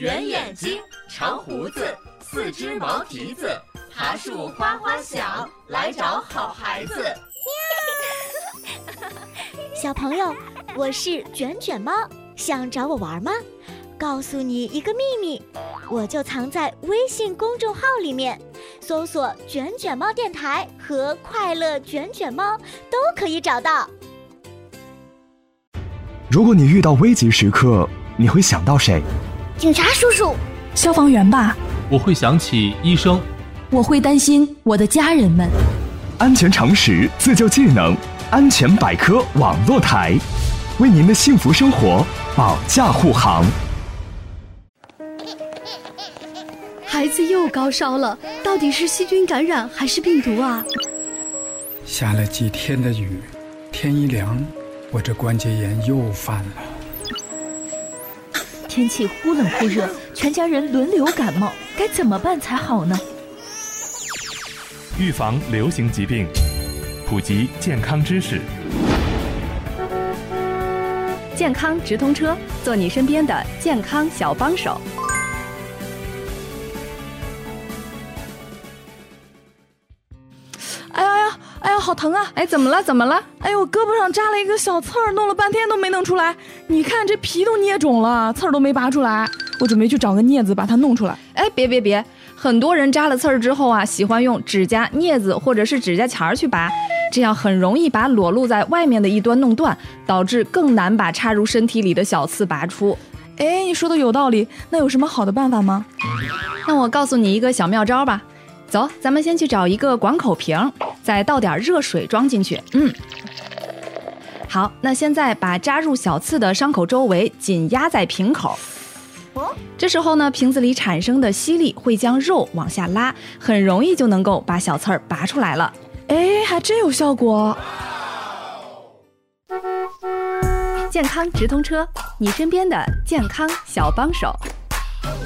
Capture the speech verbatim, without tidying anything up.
圆眼睛，长胡子，四只毛蹄子，爬树哗哗响，来找好孩子。 小朋友，我是卷卷猫，想找我玩吗？告诉你一个秘密，我就藏在微信公众号里面，搜索卷卷猫电台和快乐卷卷猫都可以找到。 如果你遇到危急时刻，你会想到谁？ 警察叔叔， 消防员吧。 我会想起医生。 我会担心我的家人们。 安全常识，自救技能，安全百科网络台，为您的幸福生活保驾护航。 孩子又高烧了，到底是细菌感染还是病毒啊？ 下了几天的雨，天一凉，我这关节炎又犯了。 天气忽冷忽热，全家人轮流感冒，该怎么办才好呢？ 预防流行疾病，普及健康知识。 健康直通车，做你身边的健康小帮手。 哎呀哎呀哎呀，好疼啊！ 哎，怎么了？怎么了？ 哎呦，我胳膊上扎了一个小刺儿，弄了半天都没弄出来。你看这皮都捏肿了，刺儿都没拔出来。我准备去找个镊子把它弄出来。 哎，别别别！很多人扎了刺儿之后啊，喜欢用指甲、镊子或者是指甲钳去拔，这样很容易把裸露在外面的一端弄断，导致更难把插入身体里的小刺拔出。 哎，你说的有道理，那有什么好的办法吗？ 那我告诉你一个小妙招吧。走，咱们先去找一个广口瓶，再倒点热水装进去。嗯，好，那现在把扎入小刺的伤口周围紧压在瓶口。哦，这时候呢，瓶子里产生的吸力会将肉往下拉，很容易就能够把小刺儿拔出来了。 哎，还真有效果。 健康直通车，你身边的健康小帮手。